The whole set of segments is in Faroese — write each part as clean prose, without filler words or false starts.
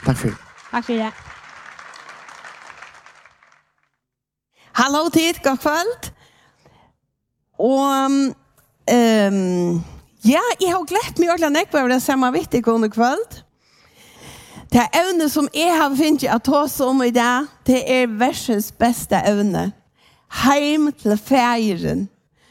Tack för det. Tack för det. Hallå tid, god kväll. Och ja, jag har glätt mig ordentligt näck på det samma viktigt under kväll. Det ämne som jag har funnit att ta om idag, det är världens bästa ämne. Heim till färgen.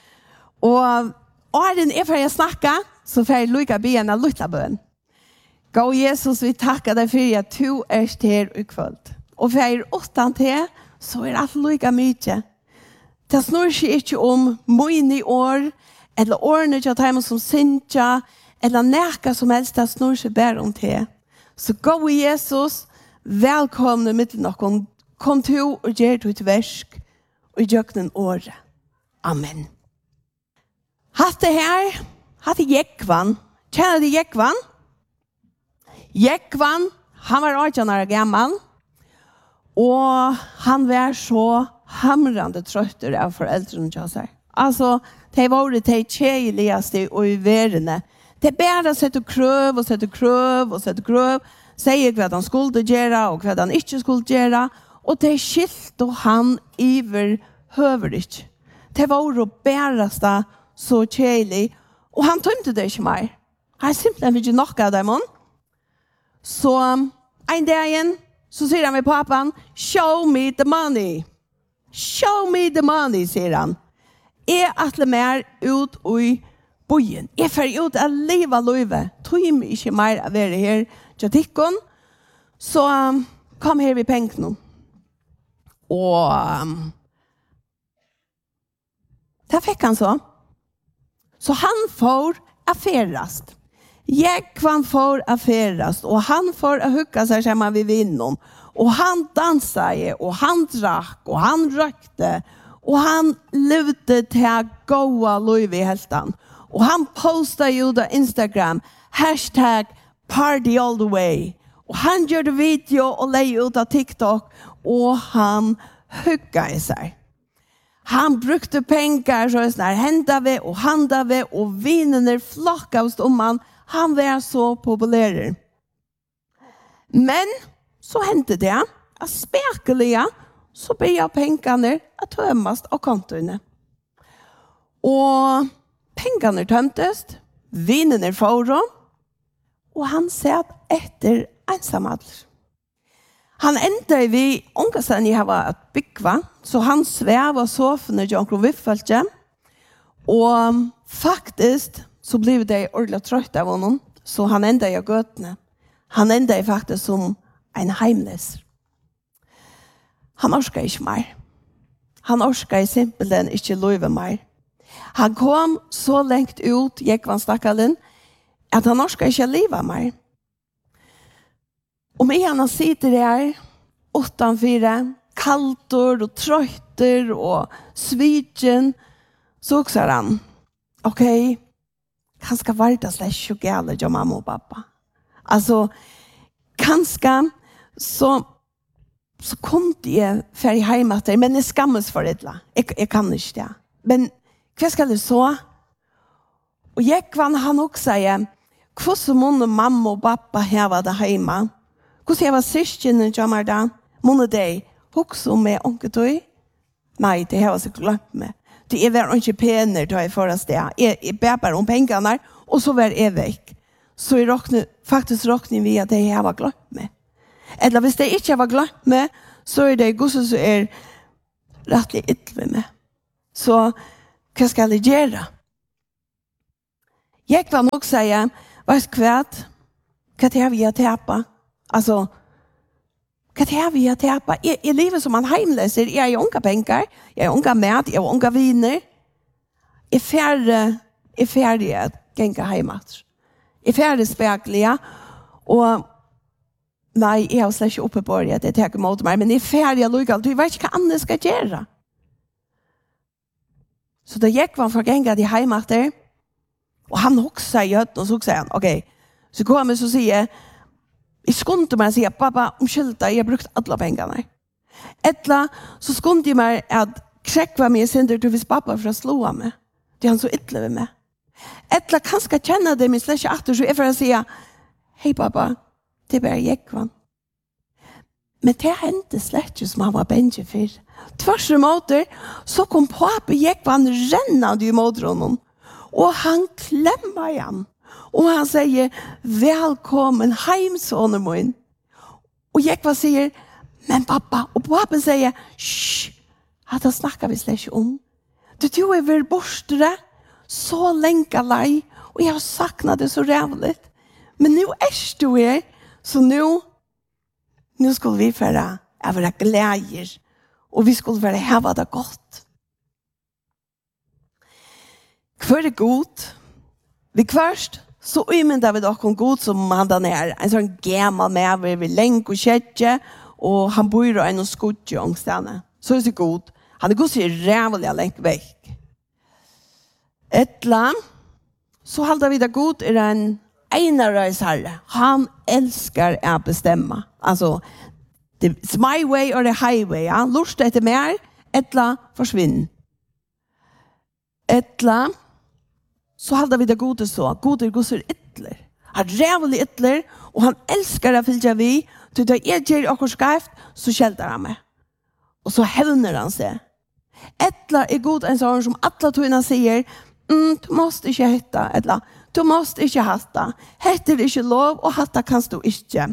Och den är för jag snacka, så får jag lycka bena lilla bön. Gå Jesus, vi tackar dig för att du är här i kväll. Och för er 8 till, så är allt lika mycket. Det snurrar sig inte om många år, eller årene till dem som synter, eller näka som helst, det snurrar sig bara om det. Så gå Jesus, välkomna mitt någon. Kom till och gör ditt verk och gör den året. Amen. Hatt här, hatt Jekvan. Känner du Jekvan? Jekvan, han var 18 år gammal. Och han var så hamrande trött av föräldrarna till sig. Alltså, det var det tjejligaste och i världen. Det bara sätter kröv och sätter kröv och sätter kröv. Säger vad han skulle göra och vad han inte skulle göra. Och det skilte han över hövrigt. Det var det bäraste så tjejlig. Och han tömde det inte mer. Han simpelthen ville knocka dem. Så en dag igen så säger han med pappan, show me the money. Show me the money, säger han. Jag atle mer ut i bojen. Jag får ut att leva livet. Tog mig inte mer att vara här till tikkon. Så kom här vid pengarna. Och det fick han så. Så han får affärast. Jekvan får affärast. Och han får att hucka sig hemma vid vinnen. Och han dansade och han drack och han rökte. Och han levde till goa liv i hältan. Och han postade ju på Instagram hashtag party all the way. Och han gjorde video och lägg ut av TikTok. Och han huggade sig. Han brukte pengar så när hända vi och handa vi och vinnarna flockades om han. Han var så populär. Men så hände det att spekeliga så började pengarna att tömmas av kontorna. Och pengarna tömtes, vinnarna får dem och han satt efter ensamhet. Han ändade vid ångestsen jag var att bygga, så han sväv och soffan och John Kroviffeltje. Och faktiskt så blev det ordentligt trött av honom, så han ändade i götene. Han ändade faktiskt som en heimlös. Han orskade inte mer. Han orskade simpelthen inte leva mer. Han kom så långt ut, Jekvan stackaren, att han orskade inte leva mer. Och med han sitter där, utanför, kaltor och trötter och svitjen, så också han, okej, kanske var det slags tjugale jag mamma och pappa. Alltså, kanske så kunde jag färg hemma till, men jag skammas för det. Jag kan inte det. Men vad ska det så? Och Jekvan han också säger, hur så många mamma och pappa här var det hemma? Hur jag var syskenen till mig då? Många dig, också med onkeltøy? Nej, det har jag så glömt med. Det är väl inte pengar då jag förra steg. Jag bär om pengarna och så var jag väck. Så jag faktiskt råknar vi att det har var glömt med. Eller hvis det inte var glömt med, så är det gosse så är rättligt ytterligare med. Så vad ska jag göra? Jag kan nog säga, vad kvärt? Vad har vi att täpa? Alltså, vad har vi att täpa? Jag lever som en heimlöser. Jag är unga pengar, jag är unga mat, jag är unga viner. Jag är färdig att gänga hemåt. Jag är färdig spekliga. Och nej, jag har släckt uppe på det. Det tar emot mig. Men jag är färdig att lycka. Du vet inte vad andra ska göra. Så då gick man för gänga till hemåt där. Och han också säger, och så säger han, okej. Så går han så säger jag skunde mig och säger, pappa, omkylta, jag har brukt alla pengarna. Ettla, så skunde jag mig att kräkva mig sänder du vis pappa för att slå mig. Det är han så ytterligare med. Ettla kanske känna det min släcka efter så är för att säga, hej pappa, det är bara Jekvan. Men det hände slett ikke som han var bensje for. Tvers måter, så kom pappa gikk han rennende i mot honom. Og han klemmer igjen. Og han sier, velkommen heim, sonen min. Og jeg sier, men pappa, og pappa sier, hysj, det snakker vi slett ikke om. Du tror jeg vil borste så lenge lei, og jeg har saknet det så rævlig. Men nå du her, så nu skulle vi være gleder, og vi skulle være heva det godt. Hver god, vi først, så umynda vi dock en god som han der nere, en sånn gammal med vi lenk og kjetje, og han bor i en skudje ångstene. Så det god. Han god så rævlig lenk vekk. Etla, så halda vi det god en herre. Han elskar å bestemme. Altså, it's my way or the highway. Ja? Lust etter mer, etla forsvinn. Etla, så halda vi det gode så. Gode gosser ytler. Han rævlig ytler, og han elskar å fylja vi. Til da jeg gjør okkur skreft, så kjelter han meg. Og så hevner han seg. Etla god en sånn som alla tøyna sier, du måste ikke hette, etla. Du måste ikke hatta. Heter det ikke lov, og hatta kanst du ikke.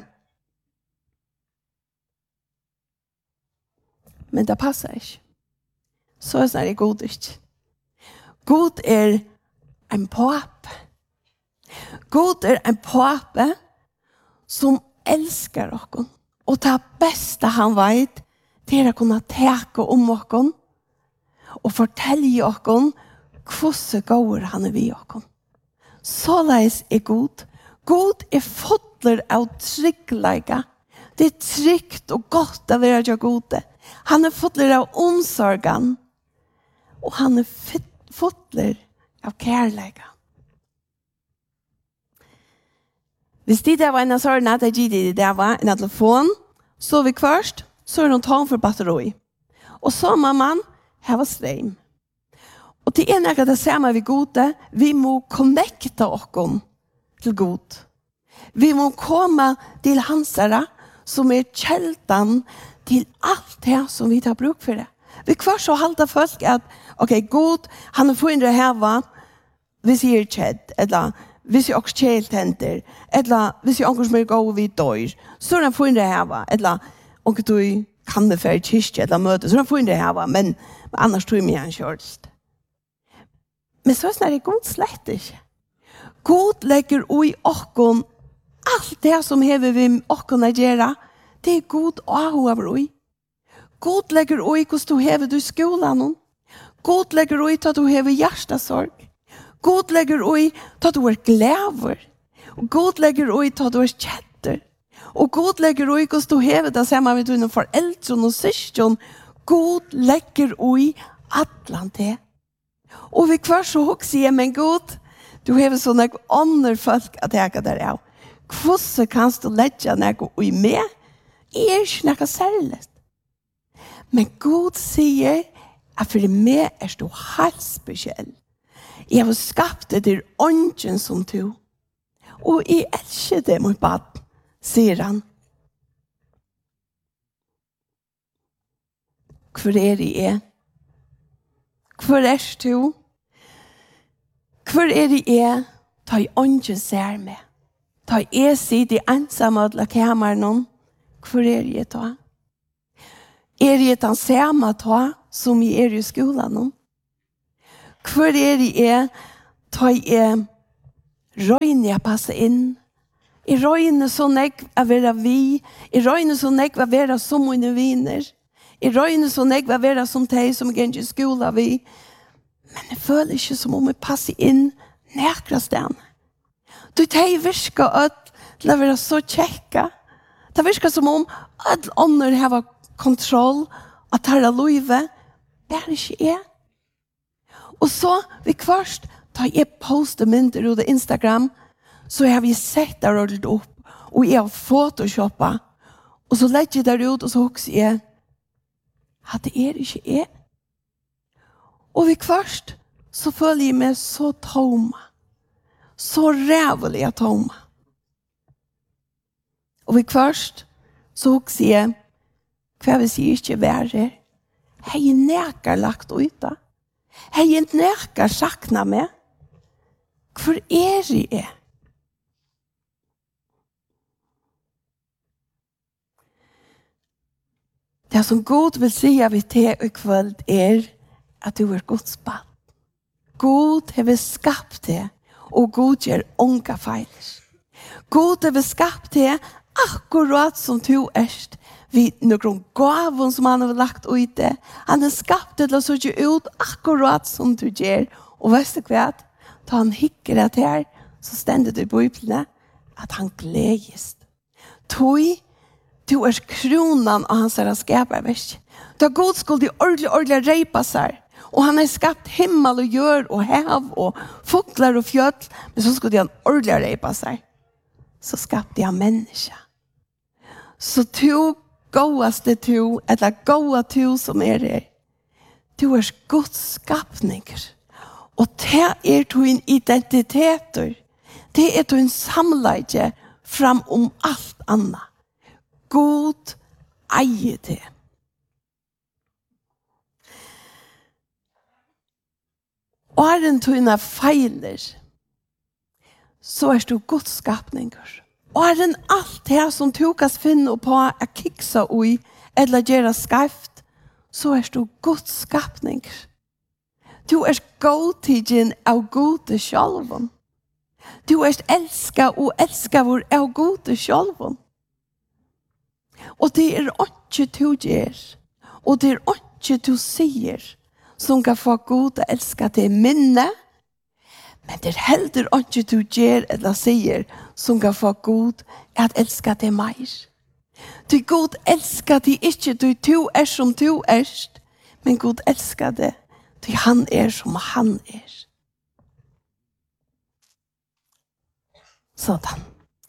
Men det passer ikke. Så er det god ikke. God en pape. God en pape som elskar oss. Og det beste han vet, det å kunne teke om oss og fortelle oss hvordan går han vi oss. Såleis god. God fotler av tryggleika. Det trygt og godt å være gode. Han fotler av omsorgen. Og han fotler av kærleika. Hvis det var en av sånne, det var en telefon, så vi først, så noen tom for batteri. Og så må man ha strøm. Og det noe det samme vi gode, vi må connecta oss til god. Vi må komme til hansere, som kjeltan til alt det som vi tar bruk for det. Vi kvar så halda folk at, ok, god, han funnet det her, hvis jeg kjedd, eller hvis jeg også kjeltenter, eller hvis jeg også må gå vid dør, så han funnet det her, eller om du kan det for kyrkje eller møte, så han funnet det her, men annars tror jeg meg han kjørst. Men så er det god slett ikke. God legger ui okkon alt det som hever vi okkon å gjøre, det er god og over ui. God legger ui hvordan du hever du skolan. God legger ui til at du hever hjertesorg. God legger ui til at du glæver. God legger ui til at du kjetter. Og God legger ui hvordan du hever det sammen med dine foreldre og syskjen. God legger ui atlant det. Og vi kvar så sier, men God, du hever sånne andre folk at jeg kan der av. Hvordan kan du legge noe ui med? Jeg ikke noe særlig. Men God sier at for meg du helt spesiell. Jeg har skapt det til ånden som du. Og jeg elsker det mot bad, sier han. Hvor det er? Hvor du? Hvor det er? Ta i ånden ser meg. Ta i sitter ensamme av kammeren. Hvor det ta? Det den samme ta som jeg i skolan? Hvor det ta i røyne jeg passer inn? I røyne så nek å være vi. I røyne så nek å være som mine viner. I røyne så nek å være som de som går i skolan vi. Men jeg føler ikke som om jeg passer inn nærkere sted. Du tar virker at det være så kjekka. Det virker som om alle andre har kontroll at det er løyve. Det er ikke jeg. Og så vi først tar jeg poster mynter ut av Instagram, så har vi sett det rullet opp, og jeg har photoshoppet, og så legger jeg det ut, og så husker jeg at det er ikke jeg. Og vi først så føler jeg meg så toma, så rævlig toma. Og vi først så husker jeg Hva vi sier ikke være? Hei nekar lagt ut da. Hei nekar sakna meg. Hvor jeg? Det som Gud vil si av til i kveld at du Guds barn. Gud har skapt det, og Gud gjør unga feiler. Gud har skapt det akkurat som du vi noen gaven som han har lagt ut det. Han har skapt det til å se ut akkurat som du gjør. Og vet du hva? Da han hikker det her, så stender det i Bibelen at han gledes. Du kronan av hans skaparverk. Da Gud skulle ordentlig reipa seg. Og han har skapt himmel og jord og hav og fåglar og fjøll. Men så skulle han ordentlig reipa seg. Så skapte han mennesker. Så gåaste eller gåa som det. Du Guds skapninger. Og det din identiteter. Det din samleie fram alt annet. God eier det. Og den tøyna feiler, så du Guds skapninger. Og den alt det som du kan finne på å kiksa ui, eller gjøre skarft, så du Guds skapninger. Du godtidgen av gode sjálven. Du elska og elska vår av gode sjálven. Og det ikke du gjør, og det ikke du sier, som kan få Gud å elske til minne, men det heller ikke du gjør eller sier, som kan få Gud å elske til mer. Du Gud elsker til ikke du som du men Gud elsker det til han som han Sådan.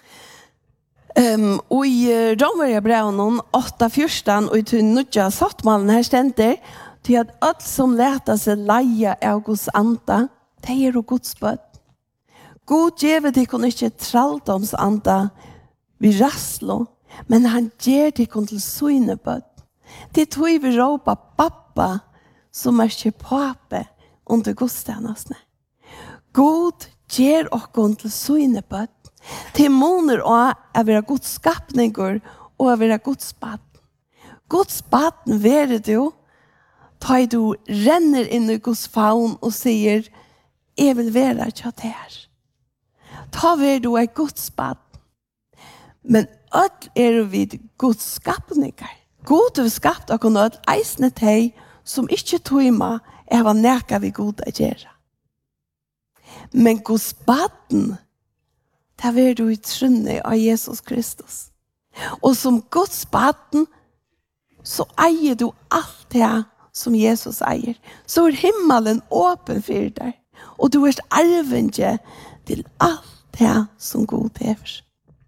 Og i Romerbrevnen 8:14 og i til nødja sattmalen her stender til at alt som leter seg leie av Guds anda, det og Guds bød. God gjør det kun ikke tralldoms anda vi rasslo, men han gjør det kun til søgne bød. Det tog vi råpa pappa som ikke pape under gudstjenestene. God gjør okkur til søgne bød. Til måner å være Guds skapninger og å være Guds baden. Guds baden være du, da du renner inn i Guds faun og sier, jeg vil være kjøtt her. Da være du Guds baden. Men alt vi Guds skapninger. God har skapt og kunne eisne til som ikke tøyma var neka vi god å gjøre. Men Guds baden, det er du i trunnet av Jesus Kristus. Og som Guds baden, så eier du alt det som Jesus eier. Så himmelen åpen for deg. Og du arvenge til alt det som Gud hever.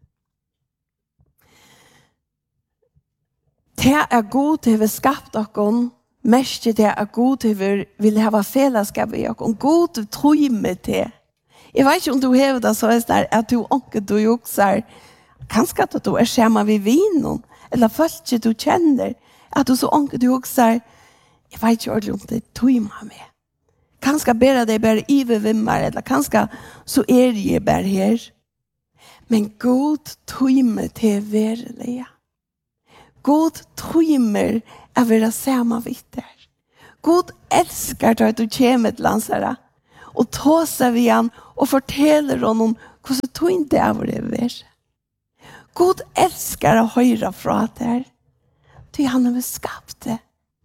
Det god hever skapt dere, mest det god hever vil ha fellesskap i dere. God tror med det. Jeg vet ikke om du hever det så der, at du ikke du jukser, kanskje at du skjema ved vinen, eller folk du kjenner, at du så ikke du jukser, jeg vet ikke om det tror med. Kanskje bare det bare i vimmer, eller kanskje så jeg bare her. Men God tror med det verlige. God tror å være sammen vidt der. God elsker deg at du kommer til lansere, og tar seg ved han, og forteller honom hvordan tog det av det være. God elsker å høre fra der, til han har skapt det.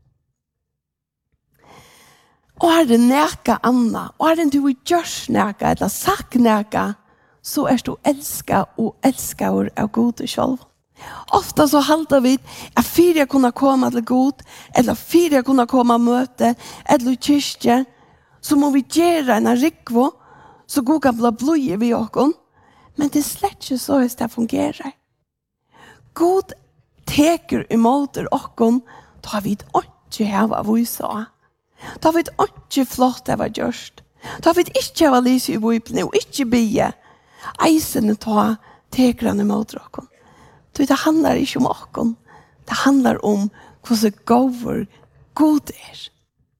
Og det neka anna, og det du gjørs neka, eller sagt neka, så du elsket og elsker av Gud selv. Ofta så halter vi at fire kunne komme til Gud, eller fire kunne komme og møte, eller kyrkje, så må vi gjøre en rikvo, så God kan bli blod ved oss. Men det slett ikke så hvis det fungerer. God teker imot oss, da har vi ikke hava vysa. Da har vi ikke flott hava gjørst. Da har vi ikke hava lyse i Bibelen, og ikke bygge. Eisene ta teker han imot oss. Det handler ikke om oss. Det handlar om hur gåvor god är.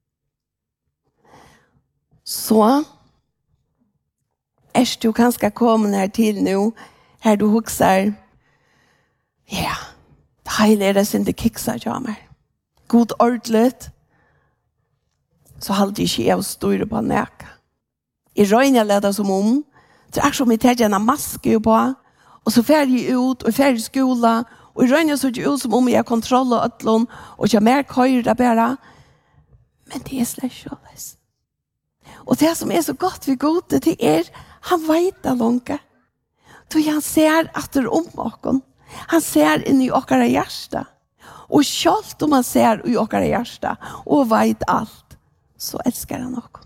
Så är du kanske kommen här till nu, här du huxar, ja, det här är det inte kicksar jag mig. God ordentligt, så halde ikke jeg styre på næka. I røyner leder som om, det er som jeg tar en maske på, og så fer jeg ut, og fer i skola, og i røyner så ikke ut som om jeg har kontroll og øtlån, og ikke mer køyre bare. Men det er slett sjåles. Og det som er så godt ved gode, det er, han vet det langt. Så han ser etter om oss. Han ser inn i okkara hjärsta. Og selv om han ser i okkara hjärsta, og vet alt, så älskar han oss.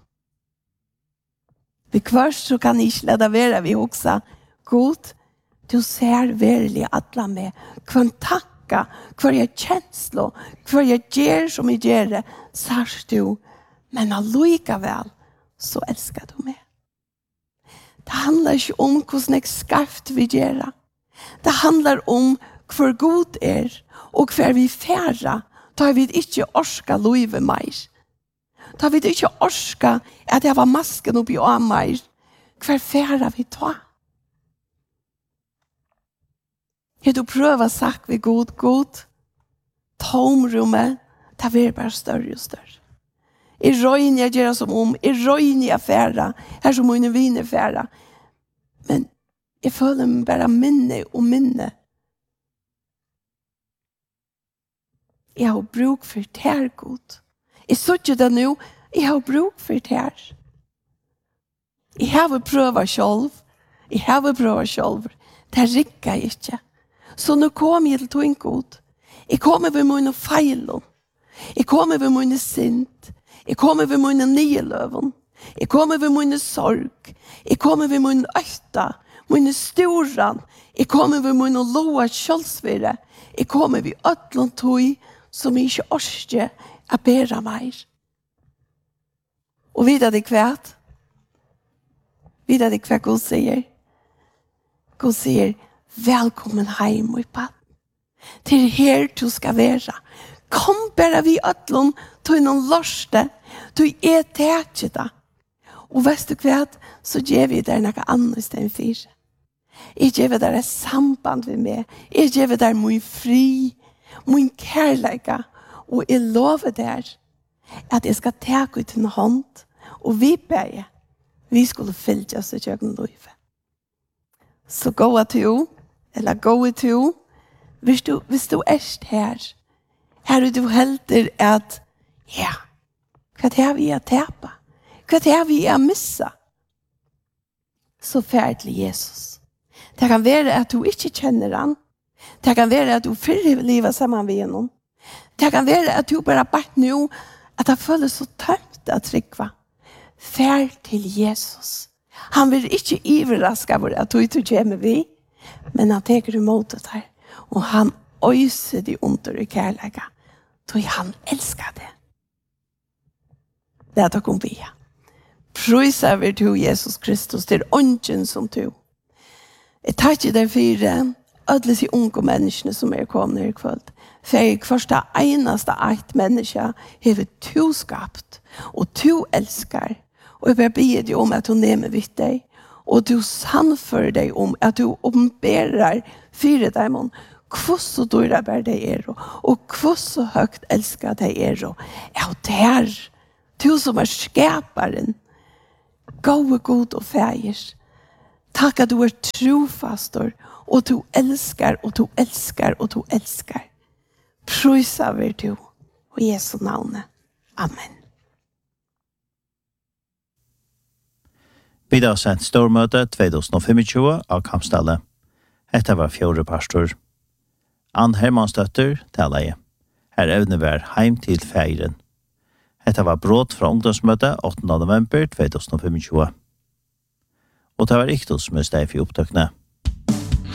Vid kvörst så kan ikke leda være vi också. God, du ser verkligen alla med. Kvann takka, kvar jag känslo, kvar jag ger som jag ger det, sars du. Men allika väl så älskar du mig. Det handlar inte om hvordan jag skarft vi ger. Det handlar om kvar god är och kvar vi färra. Tar vi inte orska lojve mer. Tar vi inte orska att jag var masken upp i mer. Kvar färra vi ta. Har du prövat sagt vi god, tomrummet, det blir bara större och större. I röjn jag gör som om, i röjn jag färra, här som mina viner färra. Men jag följer mig bara minne och minne. Jag har bruk för det här god. Jag såg det nu, jag har bruk för det här. Jag har prövat själv. Det rikker inte. Så nu kommer jag till tog god. Jag kommer vid mina fejl. Jag kommer vid mina synd. Jag kommer vid mina nylöven. Jag kommer vid mina sorg. Jag kommer vid mina ökta. Mina storan. Jag kommer vid mina loa kjölsvire. Jag kommer vid ötlån tog som inte orskar att bära mig. Och vidare det kvärt. Vidare det kvärt God säger. God säger, välkommen hem i patt. Till här du ska vara. Kom bara vi ötlån till någon lörste. Du är tätjeta. Och vet du kvärt så ger vi där något annat än fyra. Jag ger vi där ett samband med mig. Jag ger vi där min fri, min kärleka. Och jag lovar där att jag ska ta ut en hand. Och vi ber, vi skulle följa oss i köken livet. Så gå att du, eller gå att du, hvis du är här är du helter att, ja, vad är vi att täpa? Vad är vi att missa? Så färdlig Jesus. Det kan vara att du inte känner han. Det kan vara att du fyller livet samman med honom. Det kan vara att du bara bort nu att det följer så tömt att trycka. Färd till Jesus. Han vill inte överraska över att du inte kommer vi. Men han tar emot det här. Och han öser dig under i kärleka. Då han älskar det. Det är att kom via. Pröjsa över du Jesus Kristus. Det är ången som du. Jag tackar dig för alla de unga människorna som är kommande i kväll. För första enaste ett människa har du skapat. Och du älskar. Och jag ber dig om att du nämner vid dig. Och du sannför dig om att du omberar fyra demon. Kvoss du bär dig är och kvoss så högt älskar dig är. Ja, där. Du som är skaparen. Gå god och färger. Tack att du är trofastor. Och du älskar och du älskar och du älskar. Pröjsa över du. Och Jesu namn. Amen. Vi har sendt stormøte 2025 av Kampstallet. Dette var fjore pastor. Ann Hermanstøtter taler. Her evne var heim til feiren. Dette var brått fra ungdomsmøte 8. november 2025. Og det var ikke som er steg for opptøkene.